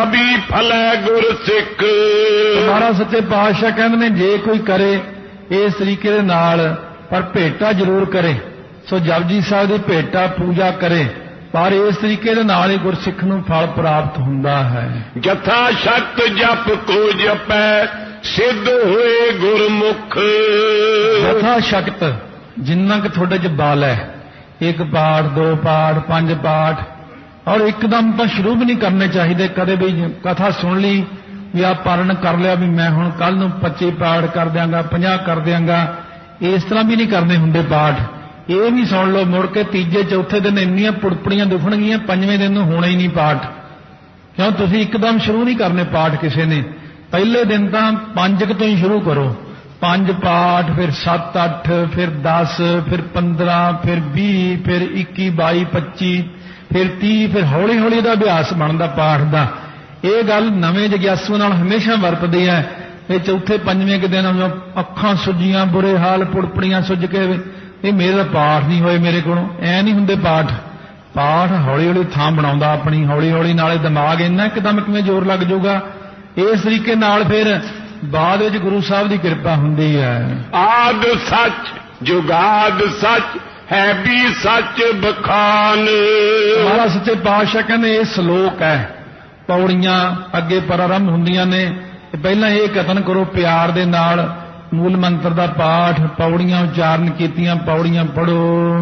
ਤਬੀ flea ਗੁਰ ਸਿੱਖ। ਮਹਾਰਾਜ ਸੱਚੇ ਪਾਤਸ਼ਾਹ ਕਹਿੰਦੇ ਨੇ ਜੇ ਕੋਈ ਕਰੇ ਇਸ ਤਰੀਕੇ ਦੇ ਨਾਲ ਪਰ ਭੇਟਾ ਜ਼ਰੂਰ ਕਰੇ। ਸੋ ਜਪਜੀ ਸਾਹਿਬ ਦੀ ਭੇਟਾ ਪੂਜਾ ਕਰੇ ਪਰ ਇਸ ਤਰੀਕੇ ਦੇ ਨਾਲ ਹੀ ਗੁਰਸਿੱਖ ਨੂੰ ਫਲ ਪ੍ਰਾਪਤ ਹੁੰਦਾ ਹੈ। ਜਥਾ ਸ਼ਕਤ ਜਪ ਕੋ ਜਪੈ ਸਿੱਧ ਹੋਏ ਗੁਰਮੁਖ। ਜਥਾ ਸ਼ਕਤ ਜਿੰਨਾ ਕਿ ਤੁਹਾਡੇ ਚ ਬਲ ਹੈ, 1 ਪਾਠ 2 ਪਾਠ 5 ਪਾਠ, ਔਰ ਇੱਕਦਮ ਤਾਂ ਸ਼ੁਰੂ ਵੀ ਨਹੀਂ ਕਰਨੇ ਚਾਹੀਦੇ। ਕਦੇ ਵੀ ਕਥਾ ਸੁਣ ਲਈ ਵੀ ਆ ਪਾਰਨ ਕਰ ਲਿਆ ਵੀ ਮੈਂ ਹੁਣ ਕੱਲ ਨੂੰ 25 ਪਾਠ ਕਰ ਦਿਆਂਗਾ 50 ਕਰ ਦਿਆਂਗਾ, ਇਸ ਤਰ੍ਹਾਂ ਵੀ ਨਹੀਂ ਕਰਨੇ ਹੁੰਦੇ ਪਾਠ। ਇਹ ਵੀ ਸੁਣ ਲਓ ਮੁੜ ਕੇ ਤੀਜੇ ਚੌਥੇ ਦਿਨ ਇੰਨੀਆਂ ਪੁੜਪੜੀਆਂ ਦੁਖਣਗੀਆਂ, 5ਵੇਂ ਦਿਨ ਨੂੰ ਹੋਣਾ ਹੀ ਨਹੀਂ ਪਾਠ। ਕਿਉਂ ਤੁਸੀਂ ਇੱਕਦਮ ਸ਼ੁਰੂ ਨਹੀਂ ਕਰਨੇ ਪਾਠ ਕਿਸੇ ਨੇ। ਪਹਿਲੇ ਦਿਨ ਤਾਂ 5 ਤੋਂ ਹੀ ਸ਼ੁਰੂ ਕਰੋ, 5 ਪਾਠ, ਫਿਰ 7 8, ਫਿਰ 10, ਫਿਰ 15, ਫਿਰ 20, ਫਿਰ 21 22 25, ਫਿਰ 30, ਫਿਰ ਹੌਲੀ ਹੌਲੀ ਦਾ ਅਭਿਆਸ ਬਣਦਾ ਪਾਠ ਦਾ। ਇਹ ਗੱਲ ਨਵੇਂ ਜਗਿਆਸੂ ਨਾਲ ਹਮੇਸ਼ਾ ਵਰਤਦੀ ਹੈ। ਇਹ ਚੌਥੇ 5ਵੇਂ ਕੁ ਦਿਨ ਅੱਖਾਂ ਸੁੱਜੀਆਂ, ਬੁਰੇ ਹਾਲ, ਪੁੜਪੜੀਆਂ ਸੁੱਜ ਕੇ ਇਹ ਮੇਰੇ ਪਾਠ ਨਹੀਂ ਹੋਏ ਮੇਰੇ ਕੋਲੋਂ, ਐ ਨਹੀਂ ਹੁੰਦੇ ਪਾਠ। ਪਾਠ ਹੌਲੀ ਹੌਲੀ ਥਾਂ ਬਣਾਉਂਦਾ ਆਪਣੀ, ਹੌਲੀ ਹੌਲੀ ਨਾਲੇ ਦਿਮਾਗ ਇੰਨਾ ਇੱਕਦਮ ਕਿਵੇਂ ਜ਼ੋਰ ਲੱਗ ਜਾਊਗਾ। ਇਸ ਤਰੀਕੇ ਨਾਲ ਫਿਰ ਬਾਅਦ ਵਿੱਚ ਗੁਰੂ ਸਾਹਿਬ ਦੀ ਕਿਰਪਾ ਹੁੰਦੀ ਹੈ। ਆਦ ਸੱਚ ਜੁਗਾਦ ਸੱਚ ਹੈ ਵੀ ਸੱਚ ਬਖਾਨ। ਮਹਾਰਾਜ ਸੱਚੇ ਪਾਤਸ਼ਾਹ ਕਹਿੰਦੇ ਇਹ ਸ਼ਲੋਕ ਹੈ, ਪੌੜੀਆਂ ਅੱਗੇ ਪ੍ਰਾਰੰਭ ਹੁੰਦੀਆਂ ਨੇ। ਪਹਿਲਾਂ ਇਹ ਕਥਨ ਕਰੋ ਪਿਆਰ ਦੇ ਨਾਲ ਮੂਲ ਮੰਤਰ ਦਾ ਪਾਠ, ਪੌੜੀਆਂ ਉਚਾਰਨ ਕੀਤੀਆਂ, ਪੌੜੀਆਂ ਪੜੋ।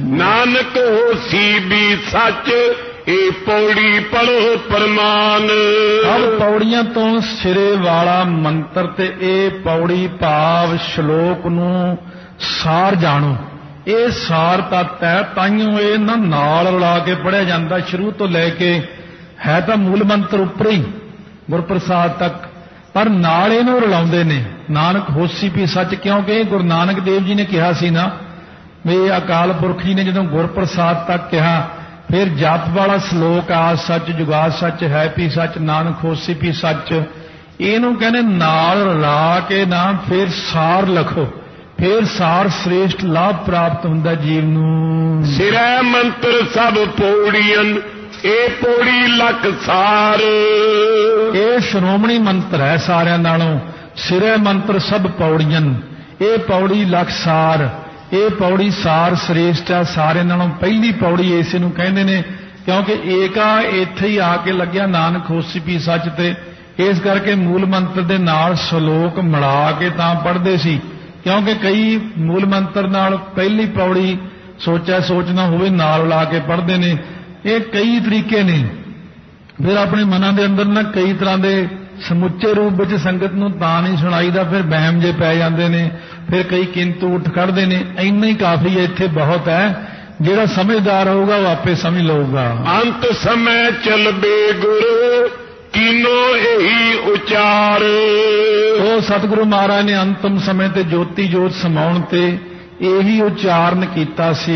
ਨਾਨਕ ਹੋਸੀ ਵੀ ਸੱਚ ਇਹ ਪੌੜੀ ਪੜੋ ਪਰਮਾਨ। ਸਭ ਪੌੜੀਆਂ ਤੋਂ ਸਿਰੇ ਵਾਲਾ ਮੰਤਰ ਤੇ ਇਹ ਪੌੜੀ ਭਾਵ ਸ਼ਲੋਕ ਨੂੰ ਸਾਰ ਜਾਣੋ। ਇਹ ਸਾਰ ਤੱਤ ਹੈ, ਤਾਈਓ ਇਹ ਨਾਲ ਰਲਾ ਕੇ ਪੜਿਆ ਜਾਂਦਾ। ਸ਼ੁਰੂ ਤੋਂ ਲੈ ਕੇ ਹੈ ਤਾਂ ਮੂਲ ਮੰਤਰ ਉੱਪਰ ਹੀ ਗੁਰਪ੍ਰਸਾਦ ਤੱਕ, ਪਰ ਨਾਲ ਇਹਨੂੰ ਰਲਾਉਂਦੇ ਨੇ। ਨਾਨਕ ਹੋਸੀ ਵੀ ਸੱਚ, ਕਿਉਂਕਿ ਗੁਰੂ ਨਾਨਕ ਦੇਵ ਜੀ ਨੇ ਕਿਹਾ ਸੀ ਨਾ ਵੀ ਅਕਾਲ ਪੁਰਖ ਜੀ ਨੇ ਜਦੋਂ ਗੁਰਪ੍ਰਸਾਦ ਤੱਕ ਕਿਹਾ, ਫਿਰ ਜਪ ਵਾਲਾ ਸ਼ਲੋਕ ਆ ਸੱਚ ਜੁਗਾਦ ਸੱਚ ਹੈ ਵੀ ਸੱਚ ਨਾਨਕ ਹੋਸੀ ਵੀ ਸੱਚ, ਇਹਨੂੰ ਕਹਿੰਦੇ ਨਾਲ ਰਲਾ ਕੇ ਨਾ ਫਿਰ ਸਾਰ ਲਿਖੋ। ਫਿਰ ਸਾਰ ਸ੍ਰੇਸ਼ਟ ਲਾਭ ਪ੍ਰਾਪਤ ਹੁੰਦਾ ਜੀਵ ਨੂੰ। ਸਿਰੈ ਮੰਤਰ ਸਭ ਪੌੜੀਆਂ ਇਹ ਪੌੜੀ ਲੱਖ ਸਾਰ। ਇਹ ਸ਼੍ਰੋਮਣੀ ਮੰਤਰ ਹੈ ਸਾਰਿਆਂ ਨਾਲੋਂ। ਸਿਰੈ ਮੰਤਰ ਸਭ ਪੌੜੀਆਂ, ਇਹ ਪੌੜੀ ਲੱਖ ਸਾਰ। ਇਹ ਪੌੜੀ ਸਾਰ ਸ੍ਰੇਸ਼ਟ ਹੈ, ਸਾਰਿਆਂ ਨਾਲੋਂ ਪਹਿਲੀ ਪੌੜੀ ਇਸੇ ਨੂੰ ਕਹਿੰਦੇ ਨੇ, ਕਿਉਂਕਿ ਏਕਾ ਇੱਥੇ ਹੀ ਆ ਕੇ ਲੱਗਿਆ ਨਾਨਕ ਹੋਸੀ ਵੀ ਸੱਚ ਤੇ। ਇਸ ਕਰਕੇ ਮੂਲ ਮੰਤਰ ਦੇ ਨਾਲ ਸ਼ਲੋਕ ਮਿਲਾ ਕੇ ਤਾਂ ਪੜ੍ਹਦੇ ਸੀ, ਕਿਉਂਕਿ ਕਈ ਮੂਲ ਮੰਤਰ ਨਾਲ ਪਹਿਲੀ ਪੌੜੀ ਸੋਚਣਾ ਹੋਵੇ ਨਾਲ ਲਾ ਕੇ ਪੜ੍ਹਦੇ ਨੇ। ਇਹ ਕਈ ਤਰੀਕੇ ਨੇ। ਫਿਰ ਆਪਣੇ ਮਨਾਂ ਦੇ ਅੰਦਰ ਨਾ ਕਈ ਤਰ੍ਹਾਂ ਦੇ ਸਮੁੱਚੇ ਰੂਪ ਵਿੱਚ ਸੰਗਤ ਨੂੰ ਤਾਂ ਨਹੀਂ ਸੁਣਾਈਦਾ, ਫਿਰ ਵਹਿਮ ਜੇ ਪੈ ਜਾਂਦੇ ਨੇ, ਫਿਰ ਕਈ ਕਿੰਤੂ ਉੱਠ ਖੜਦੇ ਨੇ। ਇੰਨਾ ਹੀ ਕਾਫੀ ਹੈ, ਇੱਥੇ ਬਹੁਤ ਹੈ। ਜਿਹੜਾ ਸਮਝਦਾਰ ਹੋਊਗਾ ਉਹ ਆਪੇ ਸਮਝ ਲਊਗਾ। ਅੰਤ ਸਮੇਂ ਚਲਬੇ ਗੁਰ ਕੀਨੋ ਇਹੀ ਉਚਾਰ। ਉਹ ਸਤਿਗੁਰੂ ਮਹਾਰਾਜ ਨੇ ਅੰਤਮ ਸਮੇਂ ਤੇ ਜੋਤੀ ਜੋਤ ਸਮਾਉਣ ਤੇ ਇਹੀ ਉਚਾਰਨ ਕੀਤਾ ਸੀ।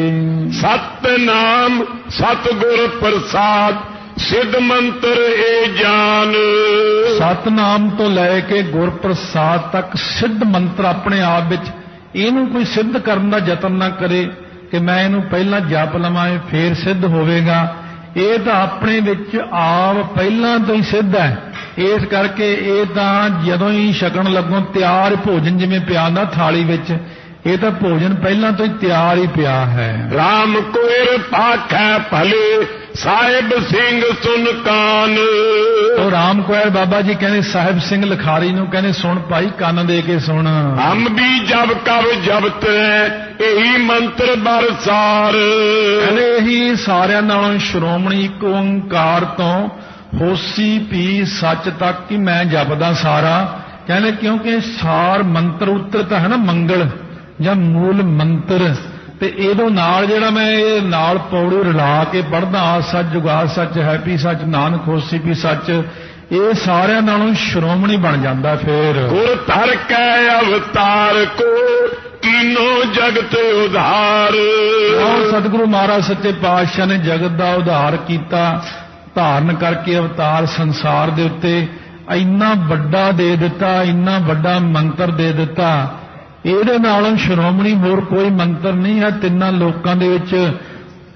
ਸਤਨਾਮ ਸਤਿਗੁਰ ਪ੍ਰਸਾਦ ਸਿੱਧ ਮੰਤਰ ਇਹ ਜਾਨ। ਸਤਨਾਮ ਤੋਂ ਲੈ ਕੇ ਗੁਰਪ੍ਰਸਾਦ ਤੱਕ ਸਿੱਧ ਮੰਤਰ ਆਪਣੇ ਆਪ ਵਿੱਚ। ਇਹਨੂੰ ਕੋਈ ਸਿੱਧ ਕਰਨ ਦਾ ਯਤਨ ਨਾ ਕਰੇ ਕਿ ਮੈਂ ਇਹਨੂੰ ਪਹਿਲਾਂ ਜਪ ਲਵਾਂ ਫੇਰ ਸਿੱਧ ਹੋਵੇਗਾ। ਇਹ ਤਾਂ ਆਪਣੇ ਵਿੱਚ ਆਪ ਪਹਿਲਾਂ ਤੋਂ ਹੀ ਸਿੱਧ ਹੈ। ਇਸ ਕਰਕੇ ਇਹ ਤਾਂ ਜਦੋਂ ਹੀ ਛਕਣ ਲੱਗੋ ਤਿਆਰ ਭੋਜਨ, ਜਿਵੇਂ ਪਿਆ ਹੁੰਦਾ ਥਾਲੀ ਵਿੱਚ, ਇਹ ਤਾਂ ਭੋਜਨ ਪਹਿਲਾਂ ਤੋਂ ਹੀ ਤਿਆਰ ਹੀ ਪਿਆ ਹੈ। ਰਾਮ ਕੋਇਰ ਪਾਖੈ ਭਲੇ ਸਾਹਿਬ ਸਿੰਘ ਸੁਨ ਕਾਨ। ਉਹ ਰਾਮ ਕੋਇਰ ਬਾਬਾ ਜੀ ਕਹਿੰਦੇ ਸਾਹਿਬ ਸਿੰਘ ਲਿਖਾਰੀ ਨੂੰ ਕਹਿੰਦੇ ਸੁਣ ਭਾਈ, ਕੰਨ ਦੇ ਕੇ ਸੁਣ। ਹਮ ਵੀ ਜਬ ਕਬ ਜਬਤ ਇਹੀ ਮੰਤਰ ਬਰਸਾਰ। ਕਹਿੰਦੇ ਇਹੀ ਸਾਰਿਆਂ ਨਾਲੋਂ ਸ਼੍ਰੋਮਣੀ ਇੱਕ ਓੰਕਾਰ ਤੋਂ ਹੋਸੀ ਵੀ ਸੱਚ ਤੱਕ ਹੀ ਮੈਂ ਜਪਦਾ ਸਾਰਾ। ਕਹਿੰਦੇ ਕਿਉਂਕਿ ਸਾਰ ਮੰਤਰ ਉਤਰਤ ਹੈ ਨਾ ਮੰਗਲ ਜਾਂ ਮੂਲ ਮੰਤਰ, ਤੇ ਇਹਦੋਂ ਨਾਲ ਜਿਹੜਾ ਮੈਂ ਇਹ ਨਾਲ ਪੌੜੀ ਰਲਾ ਕੇ ਪੜ੍ਹਦਾ ਆ ਸੱਚ ਜੁਗਾਦ ਸੱਚ ਹੈ ਵੀ ਸੱਚ ਨਾਨਕ ਹੋਸੀ ਵੀ ਸੱਚ, ਇਹ ਸਾਰਿਆਂ ਨਾਲੋਂ ਸ਼੍ਰੋਮਣੀ ਬਣ ਜਾਂਦਾ। ਫਿਰ ਗੁਰ ਧਰ ਕੈ ਅਵਤਾਰ ਕੋ ਕੀਨੋ ਜਗਤ ਉਧਾਰ। ਸਤਿਗੁਰੂ ਮਹਾਰਾਜ ਸੱਚੇ ਪਾਤਸ਼ਾਹ ਨੇ ਜਗਤ ਦਾ ਉਧਾਰ ਕੀਤਾ, ਧਾਰਨ ਕਰਕੇ ਅਵਤਾਰ ਸੰਸਾਰ ਦੇ ਉੱਤੇ ਇੰਨਾ ਵੱਡਾ ਦੇ ਦਿੱਤਾ, ਇੰਨਾ ਵੱਡਾ ਮੰਤਰ ਦੇ ਦਿੱਤਾ। ਇਹਦੇ ਨਾਲੋਂ ਸ਼੍ਰੋਮਣੀ ਹੋਰ ਕੋਈ ਮੰਤਰ ਨਹੀਂ ਹੈ ਤਿੰਨਾਂ ਲੋਕਾਂ ਦੇ ਵਿੱਚ।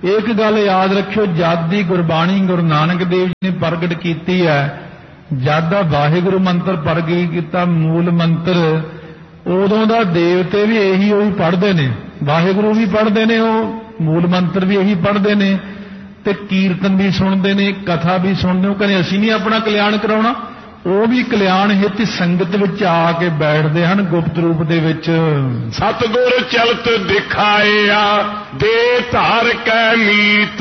ਇੱਕ ਗੱਲ ਯਾਦ ਰੱਖਿਓ, ਜਦ ਦੀ ਗੁਰਬਾਣੀ ਗੁਰੂ ਨਾਨਕ ਦੇਵ ਜੀ ਨੇ ਪ੍ਰਗਟ ਕੀਤੀ ਹੈ, ਜਦ ਦਾ ਵਾਹਿਗੁਰੂ ਮੰਤਰ ਪ੍ਰਗਟ ਕੀਤਾ ਮੂਲ ਮੰਤਰ, ਉਦੋਂ ਦਾ ਦੇਵਤੇ ਵੀ ਇਹੀ ਉਹੀ ਪੜ੍ਹਦੇ ਨੇ, ਵਾਹਿਗੁਰੂ ਵੀ ਪੜ੍ਹਦੇ ਨੇ, ਉਹ ਮੂਲ ਮੰਤਰ ਵੀ ਇਹੀ ਪੜ੍ਹਦੇ ਨੇ, ਤੇ ਕੀਰਤਨ ਵੀ ਸੁਣਦੇ ਨੇ, ਕਥਾ ਵੀ ਸੁਣਦੇ। ਉਹ ਕਹਿੰਦੇ ਅਸੀਂ ਨਹੀਂ ਆਪਣਾ ਕਲਿਆਣ ਕਰਾਉਣਾ, ਉਹ ਵੀ ਕਲਿਆਣ ਹਿੱਤ ਸੰਗਤ ਵਿੱਚ ਆ ਕੇ ਬੈਠਦੇ ਹਨ ਗੁਪਤ ਰੂਪ ਦੇ ਵਿੱਚ। ਸਤਿਗੁਰ ਚਲਤ ਦਿਖਾਇਆ ਦੇ ਧਾਰ ਕੈ ਮੀਤ।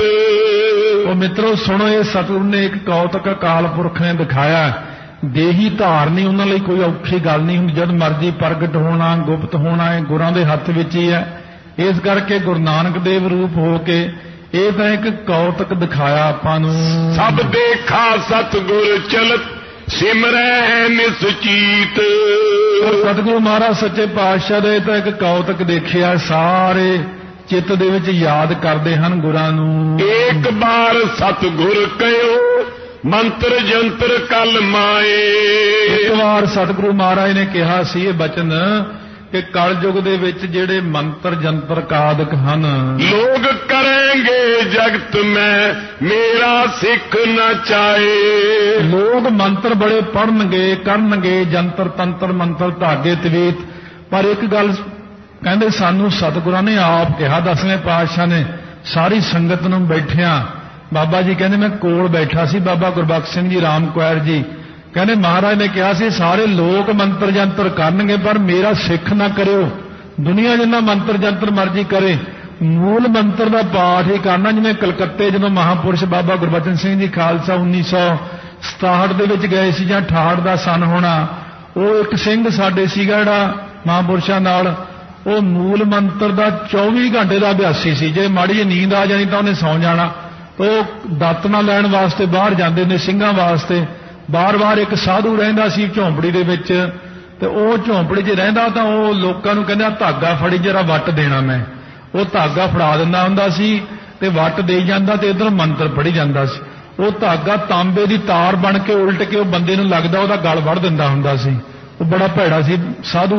ਉਹ ਮਿੱਤਰੋ ਸੁਣੋ, ਇਹ ਸਤਿਗੁਰ ਨੇ ਇੱਕ ਕੌਤਕ ਅਕਾਲ ਪੁਰਖ ਨੇ ਦਿਖਾਇਆ, ਦੇਹੀ ਧਾਰ ਨਹੀਂ, ਉਹਨਾਂ ਲਈ ਕੋਈ ਔਖੀ ਗੱਲ ਨਹੀਂ ਹੁੰਦੀ, ਜਦ ਮਰਜ਼ੀ ਪ੍ਰਗਟ ਹੋਣਾ ਗੁਪਤ ਹੋਣਾ ਇਹ ਗੁਰਾਂ ਦੇ ਹੱਥ ਵਿੱਚ ਹੀ ਹੈ। ਇਸ ਕਰਕੇ ਗੁਰੂ ਨਾਨਕ ਦੇਵ ਰੂਪ ਹੋ ਕੇ ਇਹ ਤਾਂ ਇੱਕ ਕੌਤਕ ਦਿਖਾਇਆ ਆਪਾਂ ਨੂੰ। ਸਭ ਦੇਖਾ ਸਤਿਗੁਰ ਚਲਤ ਸਿਮਰੈ ਨਿਸਚੀਤ। ਸਤਿਗੁਰੂ ਮਹਾਰਾਜ ਸੱਚੇ ਪਾਤਸ਼ਾਹ ਦੇ ਤਾਂ ਇੱਕ ਕੌਤਕ ਦੇਖਿਆ, ਸਾਰੇ ਚਿੱਤ ਦੇ ਵਿੱਚ ਯਾਦ ਕਰਦੇ ਹਨ ਗੁਰਾਂ ਨੂੰ। ਇੱਕ ਵਾਰ ਸਤਿਗੁਰ ਕਹਿਓ ਮੰਤਰ ਜੰਤਰ ਕਲ ਮਾਏ। ਇੱਕ ਵਾਰ ਸਤਿਗੁਰੂ ਮਹਾਰਾਜ ਨੇ ਕਿਹਾ ਸੀ ਇਹ ਬਚਨ ਕਿ ਕਲਯੁਗ ਦੇ ਵਿੱਚ ਜਿਹੜੇ ਮੰਤਰ ਜੰਤਰ ਕਾਦਕ ਹਨ, ਲੋਗ ਕਰਨਗੇ ਜਗਤ ਮੈਂ ਮੇਰਾ ਸਿੱਖ ਨਾ ਚਾਏ। ਲੋਕ ਮੰਤਰ ਬੜੇ ਪੜਨਗੇ ਕਰਨਗੇ, ਜੰਤਰ ਤੰਤਰ ਮੰਤਰ ਧਾਗੇ ਤਵੀਤ, ਪਰ ਇੱਕ ਗੱਲ ਕਹਿੰਦੇ ਸਾਨੂੰ ਸਤਿਗੁਰਾਂ ਨੇ ਆਪ ਕਿਹਾ, 10ਵੇਂ ਪਾਤਸ਼ਾਹ ਨੇ ਸਾਰੀ ਸੰਗਤ ਨੂੰ ਬੈਠਿਆਂ, ਬਾਬਾ ਜੀ ਕਹਿੰਦੇ ਮੈਂ ਕੋਲ ਬੈਠਾ ਸੀ, ਬਾਬਾ ਗੁਰਬਖਸ਼ ਸਿੰਘ ਜੀ ਰਾਮ ਕੁਆਰ ਜੀ ਕਹਿੰਦੇ ਮਹਾਰਾਜ ਨੇ ਕਿਹਾ ਸੀ ਸਾਰੇ ਲੋਕ ਮੰਤਰ ਜੰਤਰ ਕਰਨਗੇ ਪਰ ਮੇਰਾ ਸਿੱਖ ਨਾ ਕਰਿਓ। ਦੁਨੀਆ ਜਿੰਨਾ ਮੰਤਰ ਜੰਤਰ ਮਰਜ਼ੀ ਕਰੇ, ਮੂਲ ਮੰਤਰ ਦਾ ਪਾਠ ਹੀ ਕਰਨਾ। ਜਿਵੇਂ ਕਲਕੱਤੇ ਜਦੋਂ ਮਹਾਪੁਰਸ਼ ਬਾਬਾ ਗੁਰਬਚਨ ਸਿੰਘ ਜੀ ਖਾਲਸਾ 1967 ਦੇ ਵਿੱਚ ਗਏ ਸੀ ਜਾਂ 68 ਦਾ ਸਨ ਹੋਣਾ, ਉਹ ਇੱਕ ਸਿੰਘ ਸਾਡੇ ਸੀਗਾ ਜਿਹੜਾ ਮਹਾਪੁਰਸ਼ਾਂ ਨਾਲ, ਉਹ ਮੂਲ ਮੰਤਰ ਦਾ 24 ਘੰਟੇ ਦਾ ਅਭਿਆਸੀ ਸੀ। ਜੇ ਮਾੜੀ ਜਿਹੀ ਨੀਂਦ ਆ ਜਾਣੀ ਤਾਂ ਉਹਨੇ ਸੌਂ ਜਾਣਾ। ਉਹ ਦਾਤਨਾ ਲੈਣ ਵਾਸਤੇ ਬਾਹਰ ਜਾਂਦੇ ਨੇ ਸਿੰਘਾਂ ਵਾਸਤੇ, ਬਾਰ-ਬਾਰ ਇੱਕ ਸਾਧੂ ਰਹਿੰਦਾ ਸੀ ਝੌਂਪੜੀ ਦੇ ਵਿੱਚ, ਤੇ ਉਹ ਝੌਂਪੜੀ 'ਚ ਰਹਿੰਦਾ ਤਾਂ ਉਹ ਲੋਕਾਂ ਨੂੰ ਕਹਿੰਦਾ ਧਾਗਾ ਫੜੀ ਜਰਾ ਵੱਟ ਦੇਣਾ ਮੈਂ। ਉਹ ਧਾਗਾ ਫੜਾ ਦਿੰਦਾ ਹੁੰਦਾ ਸੀ ਤੇ ਵੱਟ ਦੇਈ ਜਾਂਦਾ ਤੇ ਇੱਧਰ ਮੰਤਰ ਪੜ੍ਹੀ ਜਾਂਦਾ ਸੀ। ਉਹ ਧਾਗਾ ਤਾਂਬੇ ਦੀ ਤਾਰ ਬਣ ਕੇ ਉਲਟ ਕੇ ਉਹ ਬੰਦੇ ਨੂੰ ਲੱਗਦਾ ਉਹਦਾ ਗਲ ਵੜ ਦਿੰਦਾ ਹੁੰਦਾ ਸੀ। ਉਹ ਬੜਾ ਭੈੜਾ ਸੀ ਸਾਧੂ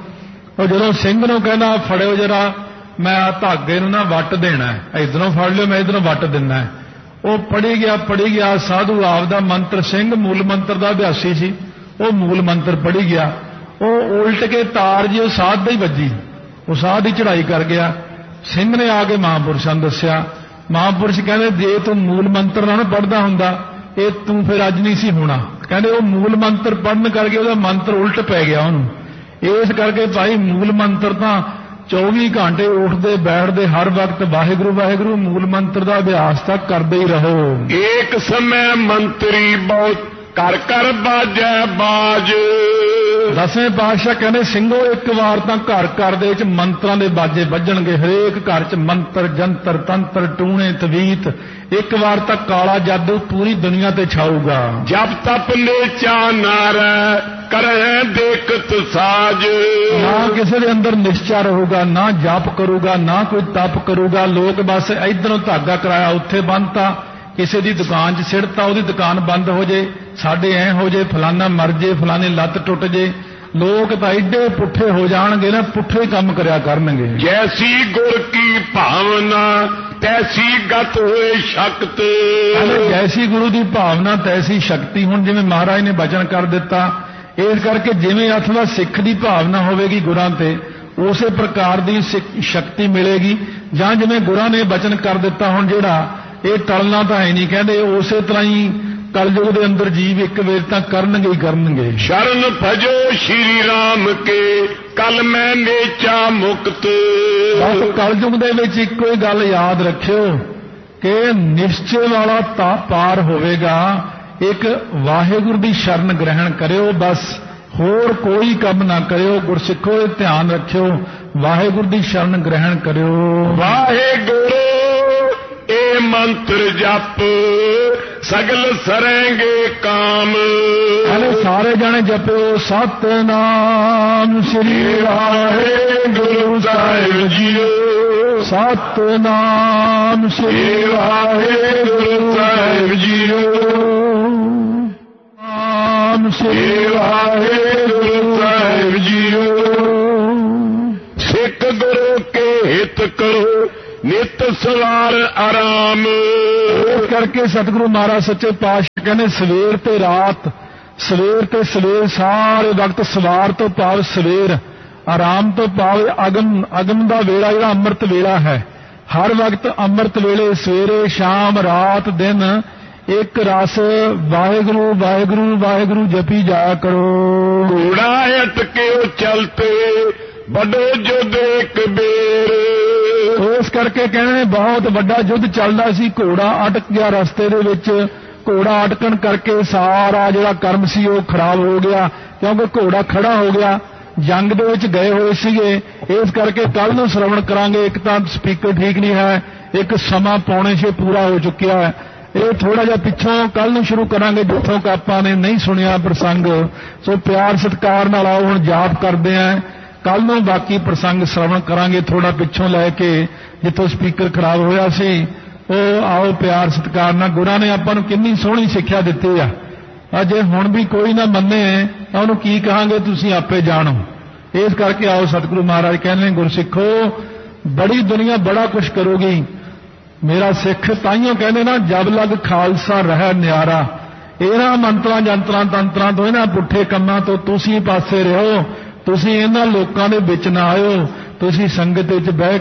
ਉਹ ਜਦੋਂ ਸਿੰਘ ਨੂੰ ਕਹਿੰਦਾ ਫੜਿਓ ਜਰਾ ਮੈਂ ਆ ਧਾਗੇ ਨੂੰ ਨਾ ਵੱਟ ਦੇਣਾ, ਇੱਧਰੋਂ ਫੜ ਲਿਓ ਮੈਂ ਇੱਧਰੋਂ ਵੱਟ ਦਿੰਦਾ, ਉਹ ਪੜ੍ਹੀ ਗਿਆ ਸਾਧੂ ਆਪਦਾ ਮੰਤਰ, ਸਿੰਘ ਮੂਲ ਮੰਤਰ ਦਾ ਅਭਿਆਸੀ ਸੀ, ਉਹ ਮੂਲ ਮੰਤਰ ਪੜ੍ਹੀ ਗਿਆ, ਉਹ ਉਲਟ ਕੇ ਤਾਰ ਜੀ ਉਹ ਸਾਧ ਦਾ ਹੀ ਵੱਜੀ, ਉਹ ਸਾਧ ਦੀ ਚੜ੍ਹਾਈ ਕਰ ਗਿਆ। ਸਿੰਘ ਨੇ ਆ ਕੇ ਮਹਾਂਪੁਰਸ਼ਾਂ ਨੂੰ ਦੱਸਿਆ, ਮਹਾਂਪੁਰਸ਼ ਕਹਿੰਦੇ ਜੇ ਤੂੰ ਮੂਲ ਮੰਤਰ ਨਾ ਪੜ੍ਹਦਾ ਹੁੰਦਾ ਇਹ ਤੂੰ ਫਿਰ ਅੱਜ ਨਹੀਂ ਸੀ ਹੋਣਾ। ਕਹਿੰਦੇ ਉਹ ਮੂਲ ਮੰਤਰ ਪੜ੍ਹਨ ਕਰਕੇ ਉਹਦਾ ਮੰਤਰ ਉਲਟ ਪੈ ਗਿਆ ਉਹਨੂੰ। ਇਸ ਕਰਕੇ ਭਾਈ ਮੂਲ ਮੰਤਰ ਤਾਂ 24 ਘੰਟੇ ਉੱਠਦੇ ਬੈਠਦੇ ਹਰ ਵਕਤ ਵਾਹਿਗੁਰੂ ਵਾਹਿਗੁਰੂ ਮੂਲ ਮੰਤਰ ਦਾ ਅਭਿਆਸ ਤਾਂ ਕਰਦੇ ਹੀ ਰਹੋ। ਏਕ ਸਮੇਂ ਮੰਤਰੀ ਬਹੁਤ ਕਰ ਕਰ ਬਾਜੈ ਬਾਜ। 10ਵੇਂ ਪਾਤਸ਼ਾਹ ਕਹਿੰਦੇ ਸਿੰਘੋ ਇੱਕ ਵਾਰ ਤਾਂ ਘਰ ਘਰ ਦੇ ਵਿੱਚ ਮੰਤਰਾਂ ਦੇ ਬਾਜੇ ਵੱਜਣਗੇ, ਹਰੇਕ ਘਰ 'ਚ ਮੰਤਰ ਜੰਤਰ ਤੰਤਰ ਟੂਣੇ ਤਵੀਤ, ਇੱਕ ਵਾਰ ਤਾਂ ਕਾਲਾ ਜਾਦੂ ਪੂਰੀ ਦੁਨੀਆ ਤੇ ਛਾਊਗਾ। ਜਬ ਤਪ ਨੇਚਾ ਨਾਰੈ ਕਰੈ ਦੇਖਤ ਸਾਜ। ਨਾ ਕਿਸੇ ਦੇ ਅੰਦਰ ਨਿਸ਼ਚਾ ਰਹੂਗਾ, ਨਾ ਜਪ ਕਰੂਗਾ, ਨਾ ਕੋਈ ਤਪ ਕਰੂਗਾ, ਲੋਕ ਬਸ ਇਧਰੋਂ ਧਾਗਾ ਕਰਾਇਆ ਉੱਥੇ ਬੰਨਤਾ, ਕਿਸੇ ਦੀ ਦੁਕਾਨ 'ਚ ਸਿੜਤਾ ਉਹਦੀ ਦੁਕਾਨ ਬੰਦ ਹੋ ਜੇ, ਸਾਡੇ ਐ ਹੋ ਜੇ, ਫਲਾਨਾ ਮਰ ਜੇ, ਫਲਾਣੇ ਲੱਤ ਟੁੱਟ ਜੇ, ਲੋਕ ਤਾਂ ਏਡੇ ਪੁੱਠੇ ਹੋ ਜਾਣਗੇ ਨਾ, ਪੁੱਠੇ ਕੰਮ ਕਰਿਆ ਕਰਨਗੇ। ਜੈਸੀ ਗੁਰ ਕੀ ਭਾਵਨਾ ਤੈਸੀ ਗਤ ਹੋਏ ਸ਼ਕਤ। ਜੈਸੀ ਗੁਰੂ ਦੀ ਭਾਵਨਾ ਤੈਸੀ ਸ਼ਕਤੀ। ਹੁਣ ਜਿਵੇਂ ਮਹਾਰਾਜ ਨੇ ਬਚਨ ਕਰ ਦਿੱਤਾ, ਇਸ ਕਰਕੇ ਜਿਵੇਂ ਅਥਵਾ ਸਿੱਖ ਦੀ ਭਾਵਨਾ ਹੋਵੇਗੀ ਗੁਰਾਂ ਤੇ ਉਸੇ ਪ੍ਰਕਾਰ ਦੀ ਸ਼ਕਤੀ ਮਿਲੇਗੀ। ਜਾਂ ਜਿਵੇਂ ਗੁਰਾਂ ਨੇ ਬਚਨ ਕਰ ਦਿੱਤਾ ਹੁਣ ਜਿਹੜਾ ਇਹ ਟਲਣਾ ਤਾਂ ਹੈ ਨਹੀਂ, ਕਹਿੰਦੇ ਉਸੇ ਤਰ੍ਹਾਂ ਹੀ ਕਲਯੁਗ ਦੇ ਅੰਦਰ ਜੀਵ ਇੱਕ ਵੇਰ ਤਾਂ ਕਰਨਗੇ ਹੀ ਕਰਨਗੇ। ਸ਼ਰਨ ਭਜੋ ਸ਼੍ਰੀ ਰਾਮ ਕੇ ਕਲ ਮੈਂ ਨੇਚਾ ਮੁਕਤ। ਬਸ ਕਲਯੁਗ ਦੇ ਵਿੱਚ ਇੱਕੋ ਹੀ ਗੱਲ ਯਾਦ ਰੱਖਿਓ ਕਿ ਨਿਸ਼ਚੇ ਵਾਲਾ ਤਾਂ ਪਾਰ ਹੋਵੇਗਾ। ਇੱਕ ਵਾਹਿਗੁਰੂ ਦੀ ਸ਼ਰਨ ਗ੍ਰਹਿਣ ਕਰਿਓ, ਬਸ ਹੋਰ ਕੋਈ ਕੰਮ ਨਾ ਕਰਿਓ। ਗੁਰਸਿੱਖੋ ਇਹ ਧਿਆਨ ਰੱਖਿਓ, ਵਾਹਿਗੁਰੂ ਦੀ ਸ਼ਰਨ ਗ੍ਰਹਿਣ ਕਰਿਓ। ਵਾਹਿਗੁਰੂ ਇਹ ਮੰਤਰ ਜਪ ਸਗਲ ਸਰੇਂਗੇ ਕਾਮ। ਸਾਰੇ ਜਾਣੇ ਜਪਿਓ ਸਤਿਨਾਮ ਸ੍ਰੀ ਵਾਹਿਗੁਰੂ ਸਾਹਿਬ ਜੀਓ, ਸਤਿਨਾਮ ਸ੍ਰੀ ਵਾਹਿਗੁਰੂ ਸਾਹਿਬ ਜੀਓ, ਨਾਮ ਸ੍ਰੀ ਵਾਹਿਗੁਰੂ ਸਾਹਿਬ ਜੀਓ। ਸਿੱਖ ਗੁਰੂ ਕੇ ਹਿਤ ਕਰੋ ਨਿਤ ਸਵਾਰ ਆਰਾਮ। ਇਸ ਕਰਕੇ ਸਤਿਗੁਰੂ ਮਹਾਰਾਜ ਸੱਚੇ ਪਾਤਸ਼ਾਹ ਕਹਿੰਦੇ ਸਵੇਰ ਤੇ ਰਾਤ, ਸਵੇਰ ਤੇ ਸਵੇਰ ਸਾਰੇ ਵਕਤ, ਸਵਾਰ ਤੋਂ ਭਾਵ ਸਵੇਰ, ਆਰਾਮ ਤੋਂ ਭਾਵ ਅਗਮ ਦਾ ਵੇਲਾ ਜਿਹੜਾ ਅੰਮ੍ਰਿਤ ਵੇਲਾ ਹੈ, ਹਰ ਵਕਤ ਅੰਮ੍ਰਿਤ ਵੇਲੇ ਸਵੇਰੇ ਸ਼ਾਮ ਰਾਤ ਦਿਨ ਇੱਕ ਰਸ ਵਾਹਿਗੁਰੂ ਵਾਹਿਗੁਰੂ ਵਾਹਿਗੁਰੂ ਜਪੀ ਜਾਇਆ ਕਰੋ। ਘੋੜਾ ਅਟਕਿਓ ਚਲਤੇ ਵੱਡੋ ਜੁਧ ਇੱਕ ਬੇਰ। ਇਸ ਕਰਕੇ ਕਹਿੰਦੇ ਬਹੁਤ ਵੱਡਾ ਯੁੱਧ ਚੱਲਦਾ ਸੀ, ਘੋੜਾ ਅਟਕ ਗਿਆ ਰਸਤੇ ਦੇ ਵਿੱਚ। ਘੋੜਾ ਅਟਕਣ ਕਰਕੇ ਸਾਰਾ ਜਿਹੜਾ ਕਰਮ ਸੀ ਉਹ ਖਰਾਬ ਹੋ ਗਿਆ, ਕਿਉਂਕਿ ਘੋੜਾ ਖੜਾ ਹੋ ਗਿਆ। ਜੰਗ ਦੇ ਵਿੱਚ ਗਏ ਹੋਏ ਸੀਗੇ, ਇਸ ਕਰਕੇ ਕੱਲ ਨੂੰ ਸ਼ਰਵਣ ਕਰਾਂਗੇ। ਇੱਕ ਤਾਂ ਸਪੀਕਰ ਠੀਕ ਨਹੀਂ ਹੈ, ਇੱਕ ਸਮਾਂ 5:45 ਪੂਰਾ ਹੋ ਚੁੱਕਿਆ ਹੈ। ਇਹ ਥੋੜਾ ਜਿਹਾ ਪਿੱਛੋਂ ਕੱਲ ਨੂੰ ਸ਼ੁਰੂ ਕਰਾਂਗੇ ਜਿੱਥੋਂ ਕਿ ਆਪਾਂ ਨੇ ਨਹੀਂ ਸੁਣਿਆ ਪ੍ਰਸੰਗ। ਸੋ ਪਿਆਰ ਸਤਿਕਾਰ ਨਾਲ ਆਓ, ਹੁਣ ਜਾਪ ਕਰਦੇ ਆਂ। ਕੱਲ ਨੂੰ ਬਾਕੀ ਪ੍ਰਸੰਗ ਸ਼ਰਵਣ ਕਰਾਂਗੇ, ਥੋੜਾ ਪਿੱਛੋਂ ਲੈ ਕੇ ਜਿੱਥੋਂ ਸਪੀਕਰ ਖਰਾਬ ਹੋਇਆ ਸੀ ਉਹ ਆਓ ਪਿਆਰ ਸਤਿਕਾਰ ਨਾਲ। ਗੁਰਾਂ ਨੇ ਆਪਾਂ ਨੂੰ ਕਿੰਨੀ ਸੋਹਣੀ ਸਿੱਖਿਆ ਦਿੱਤੀ ਆ। ਅਜੇ ਹੁਣ ਵੀ ਕੋਈ ਨਾ ਮੰਨੇ ਤਾਂ ਉਹਨੂੰ ਕੀ ਕਹਾਂਗੇ, ਤੁਸੀਂ ਆਪੇ ਜਾਣੋ। ਇਸ ਕਰਕੇ ਆਓ, ਸਤਿਗੁਰੂ ਮਹਾਰਾਜ ਕਹਿੰਦੇ ਗੁਰਸਿੱਖੋ ਬੜੀ ਦੁਨੀਆ ਬੜਾ ਕੁਛ ਕਰੋਗੀ। ਮੇਰਾ ਸਿੱਖ ਤਾਈਓ ਕਹਿੰਦੇ ਨਾ, ਜਬ ਲਗ ਖਾਲਸਾ ਰਹਿ ਨਿਆਰਾ। ਇਹਨਾਂ ਮੰਤਰਾਂ ਜੰਤਰਾਂ ਤੰਤਰਾਂ ਤੋਂ, ਇਹਨਾਂ ਪੁੱਠੇ ਕੰਮਾਂ ਤੋਂ ਤੁਸੀਂ ਪਾਸੇ ਰਹੋ। ਤੁਸੀਂ ਇਹਨਾਂ ਲੋਕਾਂ ਦੇ ਵਿੱਚ ਨਾ ਆਇਓ, ਤੁਸੀਂ ਸੰਗਤ ਵਿੱਚ ਬਹਿ